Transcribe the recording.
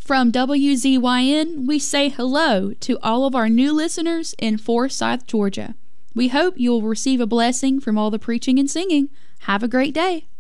From WZYN, we say hello to all of our new listeners in Forsyth, Georgia. We hope you will receive a blessing from all the preaching and singing. Have a great day.